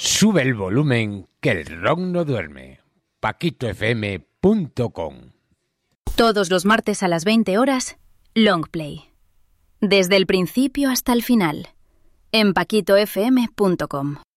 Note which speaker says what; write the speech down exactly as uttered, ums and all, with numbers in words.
Speaker 1: Sube el volumen que el rock no duerme. paquito f m punto com.
Speaker 2: Todos los martes a las veinte horas, Longplay. Desde el principio hasta el final. En paquito f m punto com.